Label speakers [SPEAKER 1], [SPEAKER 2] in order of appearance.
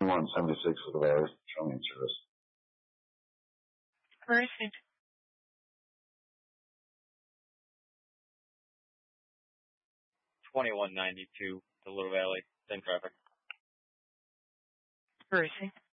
[SPEAKER 1] 2176 Little Valley, showing in service.
[SPEAKER 2] Received.
[SPEAKER 3] 2192 to Little Valley, same traffic.
[SPEAKER 2] Received.